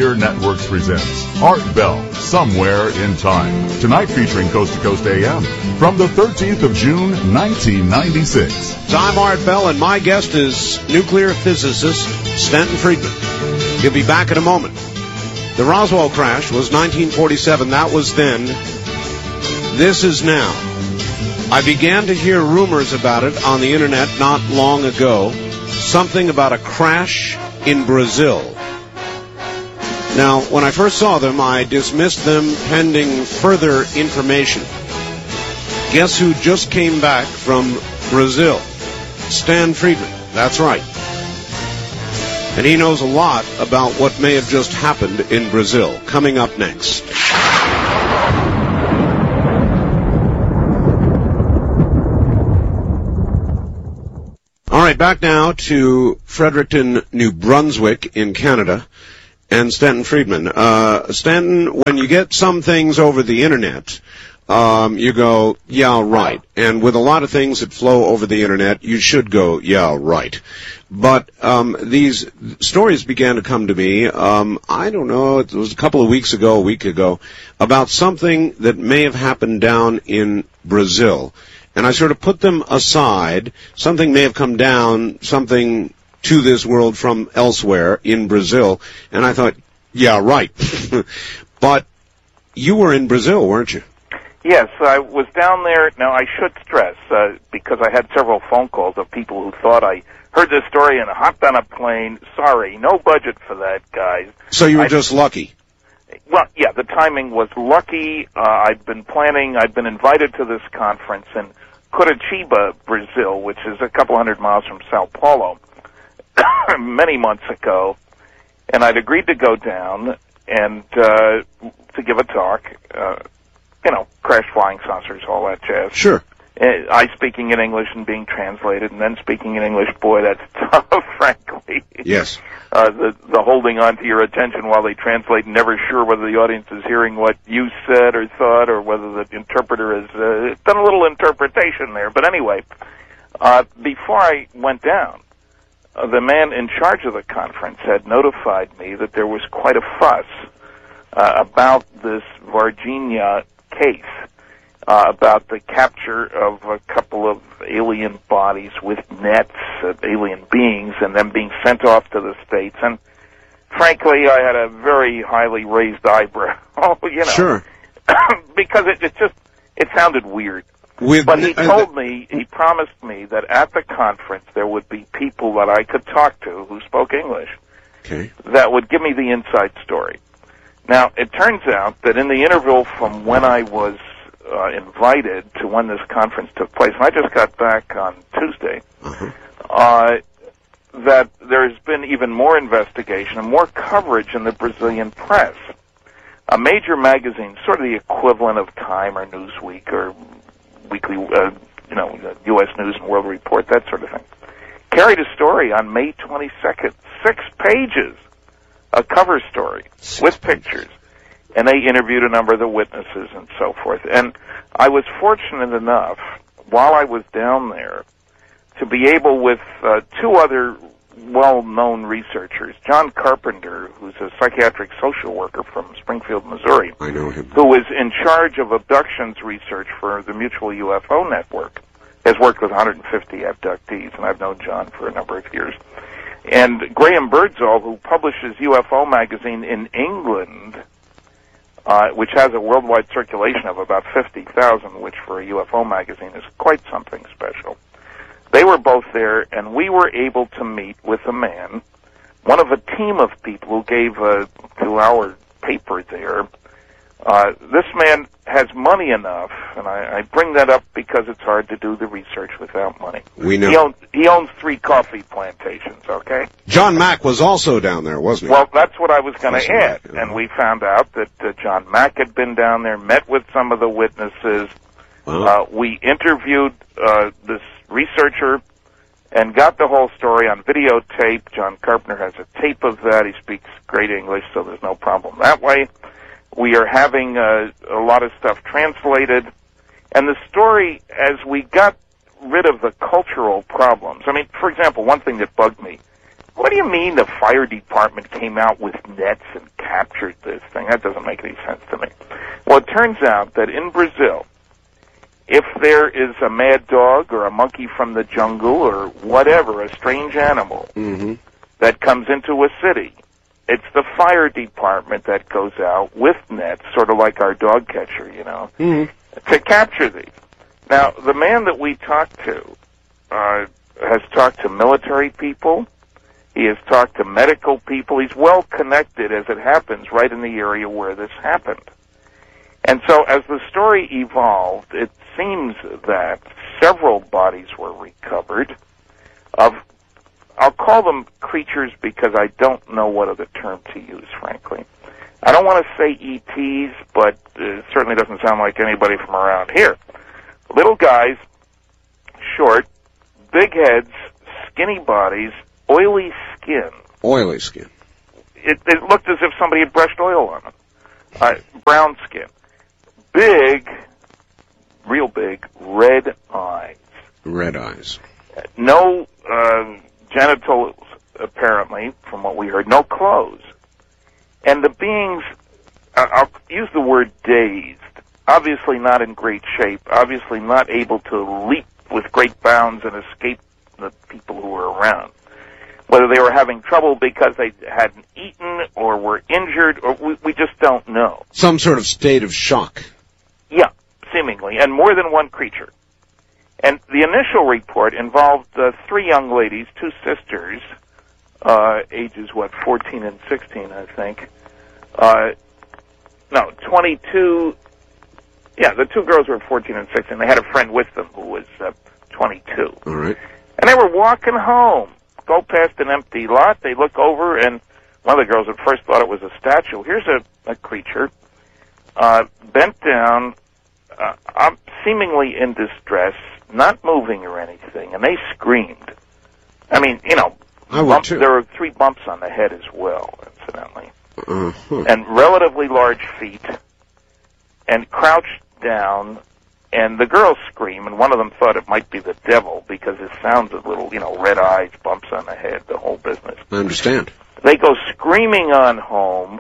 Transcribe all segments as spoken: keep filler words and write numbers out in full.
Frontier Networks presents Art Bell, Somewhere in Time. Tonight featuring Coast to Coast A M from the thirteenth of June, nineteen ninety-six. So I'm Art Bell, and my guest is nuclear physicist Stanton Friedman. He'll be back in a moment. The Roswell crash was nineteen forty-seven. That was then. This is now. I began to hear rumors about it on the internet not long ago. Something about a crash in Brazil. Now, when I first saw them, I dismissed them pending further information. Guess who just came back from Brazil? Stan Friedman. That's right. And he knows a lot about what may have just happened in Brazil. Coming up next. All right, back now to Fredericton, New Brunswick in Canada, and Stanton Friedman. Uh, Stanton, when you get some things over the internet, um, you go, yeah, right. And with a lot of things that flow over the internet, you should go, yeah, right. But um, these stories began to come to me, um, I don't know, it was a couple of weeks ago, a week ago, about something that may have happened down in Brazil. And I sort of put them aside. Something may have come down, something to this world from elsewhere in Brazil. And I thought, yeah, right. But you were in Brazil, weren't you? Yes, I was down there. Now, I should stress, uh, because I had several phone calls of people who thought I heard this story and hopped on a plane. Sorry, no budget for that, guys. So you were I, just lucky. Well, yeah, the timing was lucky. Uh, I'd been planning, I'd been invited to this conference in Curitiba, Brazil, which is a couple hundred miles from Sao Paulo, many months ago, and I'd agreed to go down and uh, to give a talk, uh, you know, crash flying saucers, all that jazz. Sure. Uh, I speaking in English and being translated, and then speaking in English, boy, that's tough, frankly. Yes. Uh, the, the holding on to your attention while they translate, never sure whether the audience is hearing what you said or thought, or whether the interpreter has uh, done a little interpretation there. But anyway, uh, before I went down, uh, the man in charge of the conference had notified me that there was quite a fuss uh, about this Varginha case. Uh, about the capture of a couple of alien bodies with nets of alien beings and them being sent off to the States. And frankly, I had a very highly raised eyebrow, you know. Sure. Because it, it just, it sounded weird. With but he uh, told me, he promised me that at the conference there would be people that I could talk to who spoke English. Okay. That would give me the inside story. Now, it turns out that in the interval from when I was Uh, invited to when this conference took place, and I just got back on Tuesday, uh-huh. uh, that there's been even more investigation and more coverage in the Brazilian press. A major magazine, sort of the equivalent of Time or Newsweek or Weekly, uh, you know, U S News and World Report, that sort of thing, carried a story on May twenty-second, six pages, a cover story six with pages. pictures. And they interviewed a number of the witnesses and so forth. And I was fortunate enough, while I was down there, to be able with uh, two other well-known researchers, John Carpenter, who's a psychiatric social worker from Springfield, Missouri, I know him. who is in charge of abductions research for the Mutual U F O Network, has worked with one hundred fifty abductees, and I've known John for a number of years. And Graham Birdsall, who publishes U F O Magazine in England, Uh, which has a worldwide circulation of about fifty thousand, which for a U F O magazine is quite something special. They were both there, and we were able to meet with a man, one of a team of people who gave a two-hour paper there. Uh, this man has money enough, and I, I bring that up because it's hard to do the research without money. We know. He owns, he owns three coffee plantations, okay? John Mack was also down there, wasn't he? Well, that's what I was going to add. Right, yeah. And we found out that uh, John Mack had been down there, met with some of the witnesses. Wow. Uh, we interviewed uh, this researcher and got the whole story on videotape. John Carpenter has a tape of that. He speaks great English, so there's no problem that way. We are having uh, a lot of stuff translated. And the story, as we got rid of the cultural problems, I mean, for example, one thing that bugged me, what do you mean the fire department came out with nets and captured this thing? That doesn't make any sense to me. Well, it turns out that in Brazil, if there is a mad dog or a monkey from the jungle or whatever, a strange animal Mm-hmm. that comes into a city, it's the fire department that goes out with nets, sort of like our dog catcher, you know, Mm-hmm. to capture these. Now, the man that we talked to uh, has talked to military people. He has talked to medical people. He's well connected, as it happens, right in the area where this happened. And so as the story evolved, it seems that several bodies were recovered of, I'll call them creatures because I don't know what other term to use, frankly. I don't want to say E Ts, but it certainly doesn't sound like anybody from around here. Little guys, short, big heads, skinny bodies, oily skin. Oily skin. It, it looked as if somebody had brushed oil on them. Uh, brown skin. Big, real big, red eyes. Red eyes. No uh, genitals, apparently, from what we heard. No clothes. And the beings, uh, I'll use the word dazed, obviously not in great shape, obviously not able to leap with great bounds and escape the people who were around. Whether they were having trouble because they hadn't eaten or were injured, or we, we just don't know. Some sort of state of shock. Yeah, seemingly, and more than one creature. And the initial report involved uh, three young ladies, two sisters, uh, ages, what, fourteen and sixteen, I think. Uh, no, twenty-two. Yeah, the two girls were fourteen and sixteen. They had a friend with them who was uh, twenty-two. All right. And they were walking home. Go past an empty lot. They look over, and one of the girls at first thought it was a statue. Here's a, a creature, uh, bent down, uh, um, seemingly in distress, not moving or anything, and they screamed. I mean, you know, I would bump, too. there were three bumps on the head as well, incidentally, Uh-huh. and relatively large feet, and crouched down. And the girls scream, and one of them thought it might be the devil because it sounded a little, you know, red eyes, bumps on the head, the whole business. I understand. They go screaming on home,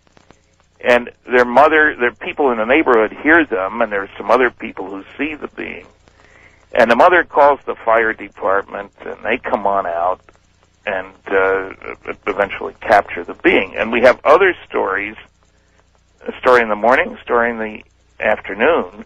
and their mother, their people in the neighborhood hear them, and there's some other people who see the being. And the mother calls the fire department, and they come on out and uh, eventually capture the being. And we have other stories, a story in the morning, a story in the afternoon,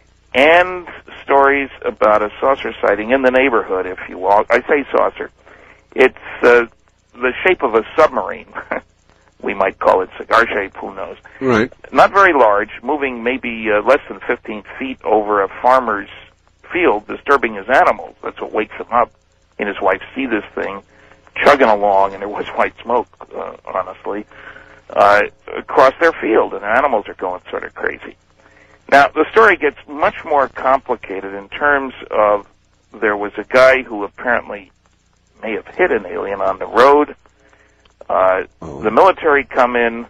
and stories about a saucer sighting in the neighborhood, if you will. I say saucer. It's uh, the shape of a submarine. We might call it cigar shape, who knows. Right. Not very large, moving maybe uh, less than fifteen feet over a farmer's field, disturbing his animals. That's what wakes him up. He and his wife see this thing chugging along, and there was white smoke, uh, honestly, uh, across their field, and the animals are going sort of crazy. Now, the story gets much more complicated in terms of there was a guy who apparently may have hit an alien on the road. Uh, oh. The military come in.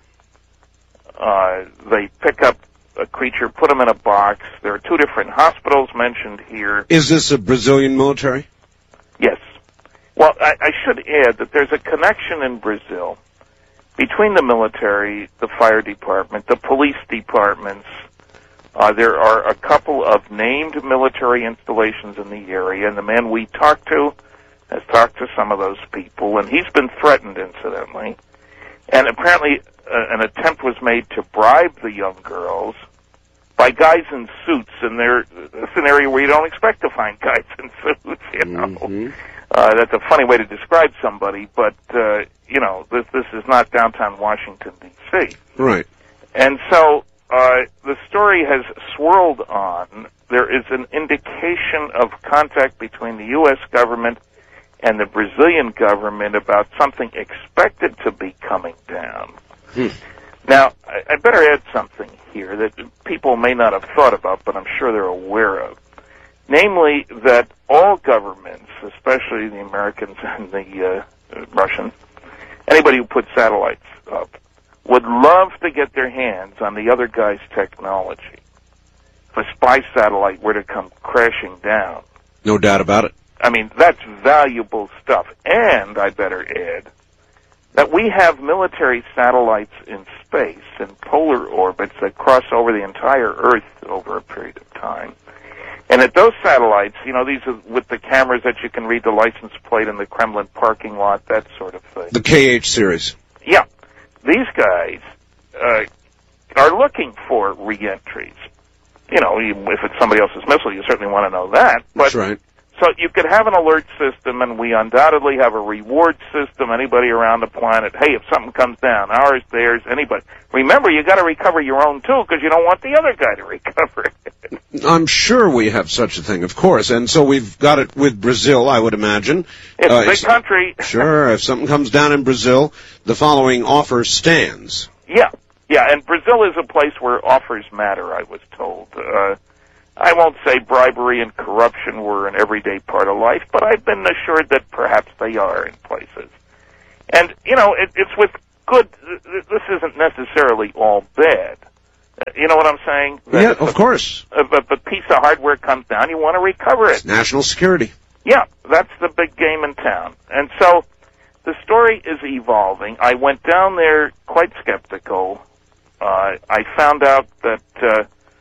Uh, they pick up a creature, put him in a box. There are two different hospitals mentioned here. Is this a Brazilian military? Yes. Well, I, I should add that there's a connection in Brazil between the military, the fire department, the police departments. Uh, there are a couple of named military installations in the area, and the man we talked to has talked to some of those people, and he's been threatened, incidentally. And apparently uh, an attempt was made to bribe the young girls by guys in suits, and they're, it's an area where you don't expect to find guys in suits, you know. Mm-hmm. Uh, that's a funny way to describe somebody, but, uh, you know, this, this is not downtown Washington, D C Right. And so uh, the story has swirled on. There is an indication of contact between the U S government and the Brazilian government about something expected to be coming down. Hmm. Now, I, I better add something here that people may not have thought about, but I'm sure they're aware of. Namely, that all governments, especially the Americans and the uh, Russians, anybody who puts satellites up, would love to get their hands on the other guy's technology. If a spy satellite were to come crashing down, No doubt about it. I mean, that's valuable stuff. And I better add that we have military satellites in space in polar orbits that cross over the entire Earth over a period of time. And at those satellites, you know, these are with the cameras that you can read the license plate in the Kremlin parking lot, that sort of thing. The K H series. Yeah. These guys uh, are looking for re-entries. You know, if it's somebody else's missile, you certainly want to know that. But, That's right. So you could have an alert system, and we undoubtedly have a reward system. Anybody around the planet, hey, if something comes down, ours, theirs, anybody. Remember, you got to recover your own, too, because you don't want the other guy to recover it. I'm sure we have such a thing, of course. And so we've got it with Brazil, I would imagine. It's uh, a big country. Sure. If something comes down in Brazil, the following offer stands. Yeah. Yeah, and Brazil is a place where offers matter, I was told. Uh, I won't say bribery and corruption were an everyday part of life, but I've been assured that perhaps they are in places. And, you know, it, it's with good, this isn't necessarily all bad. You know what I'm saying? That Yeah, of a, course. If a, a piece of hardware comes down, you want to recover it. It's national security. Yeah, that's the big game in town. And so the story is evolving. I went down there quite skeptical. Uh, I found out that, uh,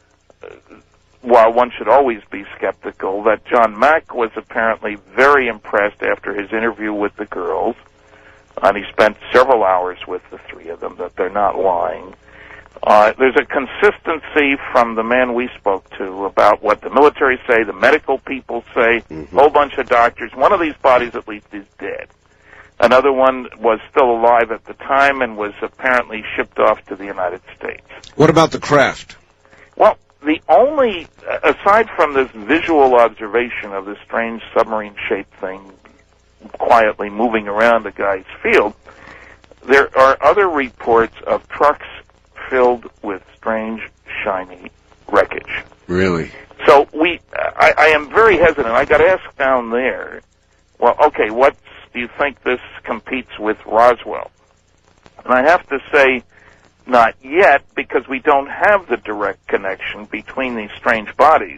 while one should always be skeptical, that John Mack was apparently very impressed after his interview with the girls, and he spent several hours with the three of them, that they're not lying. Uh, there's a consistency from the man we spoke to about what the military say, the medical people say, a mm-hmm. whole bunch of doctors. One of these bodies, at least, is dead. Another one was still alive at the time and was apparently shipped off to the United States. What about the craft? Well, the only, aside from this visual observation of this strange submarine-shaped thing quietly moving around the guy's field, there are other reports of trucks filled with strange, shiny wreckage. Really? So we, I, I am very hesitant. I got asked down there, well, okay, what do you think this competes with Roswell? And I have to say, not yet, because we don't have the direct connection between these strange bodies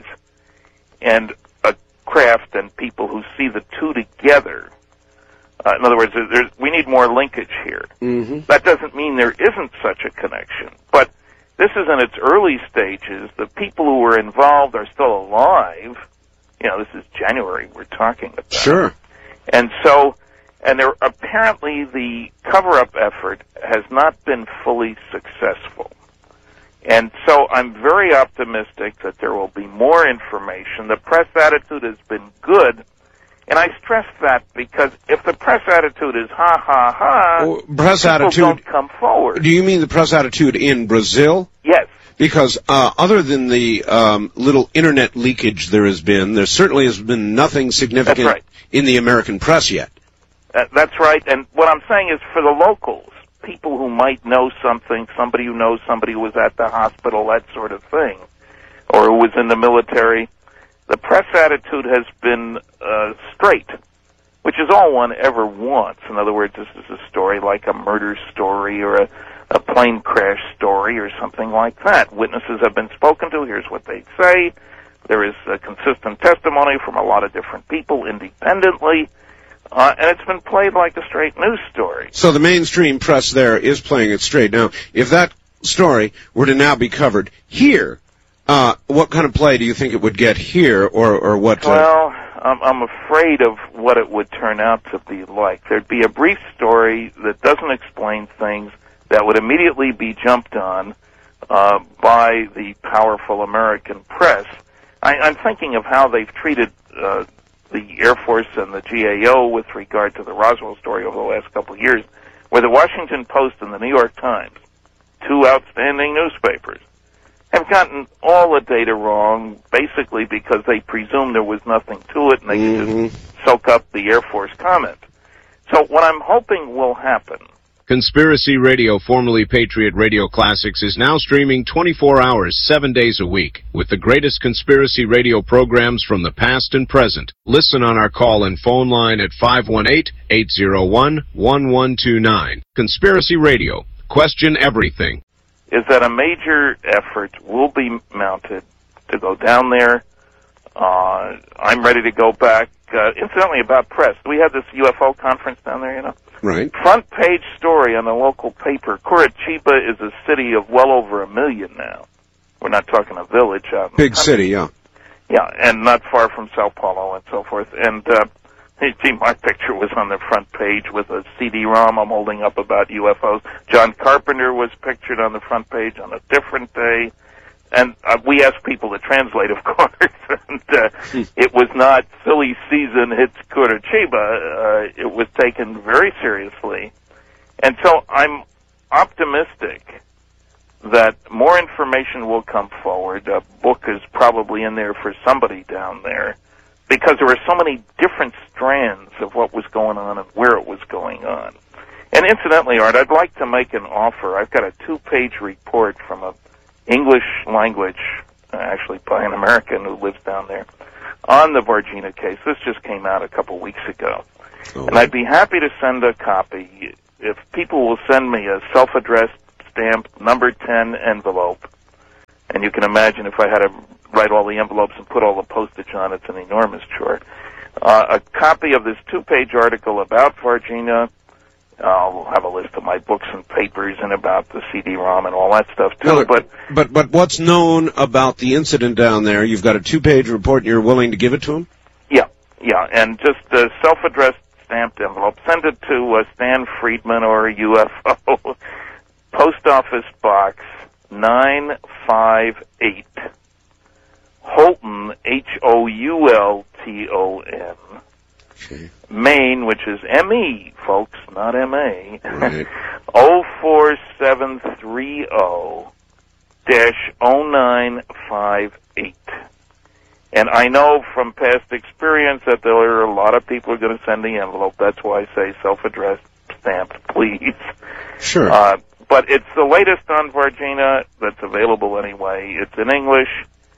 and a craft and people who see the two together. Uh, in other words, there's, we need more linkage here. Mm-hmm. That doesn't mean there isn't such a connection, but this is in its early stages. The people who were involved are still alive. You know, this is January we're talking about. Sure. And so, and there apparently the cover-up effort has not been fully successful. And so I'm very optimistic that there will be more information. The press attitude has been good. And I stress that because if the press attitude is ha ha ha, well, press people attitude, don't come forward. Do you mean the press attitude in Brazil? Yes. Because uh, other than the um, little internet leakage there has been, there certainly has been nothing significant That's right. in the American press yet. Uh, that's right. And what I'm saying is for the locals, people who might know something, somebody who knows somebody who was at the hospital, that sort of thing, or who was in the military, the press attitude has been uh, straight, which is all one ever wants. In other words, this is a story like a murder story or a, a plane crash story or something like that. Witnesses have been spoken to. Here's what they say. There is a consistent testimony from a lot of different people independently, uh, and it's been played like a straight news story. So the mainstream press there is playing it straight. Now, if that story were to now be covered here, Uh, what kind of play do you think it would get here, or, or what? Uh... Well, I'm, I'm afraid of what it would turn out to be like. There'd be a brief story that doesn't explain things that would immediately be jumped on uh, by the powerful American press. I, I'm thinking of how they've treated uh, the Air Force and the G A O with regard to the Roswell story over the last couple of years, where the Washington Post and the New York Times, two outstanding newspapers, have gotten all the data wrong, basically because they presumed there was nothing to it and they mm-hmm. could just soak up the Air Force comment. So what I'm hoping will happen... Conspiracy Radio, formerly Patriot Radio Classics, is now streaming twenty-four hours, seven days a week, with the greatest conspiracy radio programs from the past and present. Listen on our call and phone line at five one eight, eight zero one, one one two nine. Conspiracy Radio. Question everything. Is that a major effort will be mounted to go down there Uh, I'm ready to go back. Uh, incidentally, about press, we had this U F O conference down there, you know. Right. Front page story on the local paper. Curitiba is a city of well over a million now. We're not talking a village out in Big the country. city, yeah. Yeah, and not far from Sao Paulo and so forth. And, uh, you see, my picture was on the front page with a C D ROM I'm holding up about U F Os. John Carpenter was pictured on the front page on a different day. And uh, we asked people to translate, of course, and uh, it was not silly season hits Curitiba. Uh, it was taken very seriously. And so I'm optimistic that more information will come forward. A book is probably in there for somebody down there because there were so many different strands of what was going on and where it was going on. And incidentally, Art, I'd like to make an offer. I've got a two-page report from a English language, actually by an American who lives down there, on the Varginha case. This just came out a couple weeks ago. Oh. And I'd be happy to send a copy if people will send me a self-addressed stamped number ten envelope. And you can imagine if I had to write all the envelopes and put all the postage on, it's an enormous chore. Uh, a copy of this two-page article about Varginha. I'll have a list of my books and papers and about the C D ROM and all that stuff too. No, but but but what's known about the incident down there? You've got a two-page report, and you're willing to give it to him? Yeah, yeah, and just a self-addressed stamped envelope. Send it to uh, Stan Friedman or U F O, Post Office Box nine five eight, Houlton, H O U L T O N. Okay. Maine, which is M E, folks, not M A, right. oh four seven three oh dash oh nine five eight. And I know from past experience that there are a lot of people who are going to send the envelope. That's why I say self-addressed, stamped, please. Sure. Uh, but it's the latest on Varginha that's available anyway. It's in English,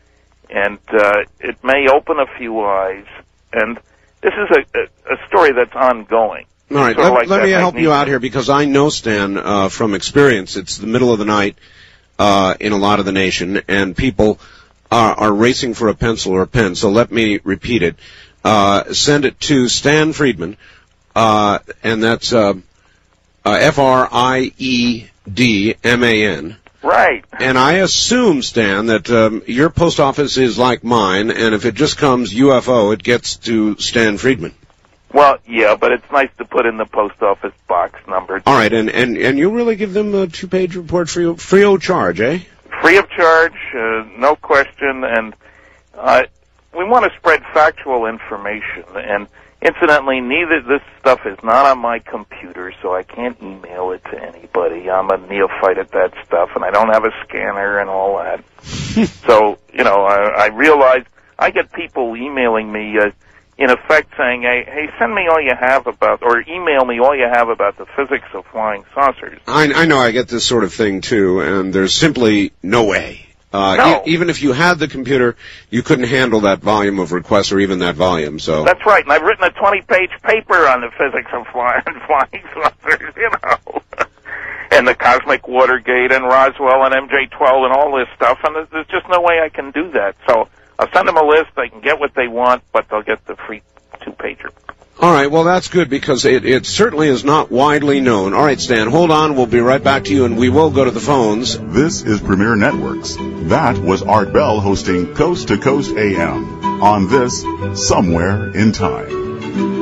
and uh, it may open a few eyes. And this is a, a, a story that's ongoing. All right, sort of let, like let me help magnesia. you out here because I know, Stan, uh, from experience, it's the middle of the night uh, in a lot of the nation, and people are, are racing for a pencil or a pen, so let me repeat it. Uh, send it to Stan Friedman, uh, and that's uh, uh, F R I E D M A N. Right. And I assume, Stan, that um, your post office is like mine, and if it just comes U F O, it gets to Stan Friedman. Well, yeah, but it's nice to put in the post office box number. All right, and, and, and you really give them a two-page report free, free of charge, eh? Free of charge, uh, no question, and uh, we want to spread factual information. And incidentally, neither this stuff is not on my computer, so I can't email it to anybody. I'm a neophyte at that stuff, and I don't have a scanner and all that. So, you know, I, I realize I get people emailing me, uh, in effect saying, hey, hey, send me all you have about, or email me all you have about the physics of flying saucers. I, I know I get this sort of thing, too, and there's simply no way. Uh, no. e- even if you had the computer, you couldn't handle that volume of requests or even that volume, so. That's right, and I've written a twenty-page paper on the physics of flying, flying saucers, you know. And the cosmic Watergate and Roswell and M J twelve and all this stuff, and there's, there's just no way I can do that. So I'll send them a list, they can get what they want, but they'll get the free two-pager. All right, well, that's good because it, it certainly is not widely known. All right, Stan, hold on. We'll be right back to you, and we will go to the phones. This is Premier Networks. That was Art Bell hosting Coast to Coast A M on this Somewhere in Time.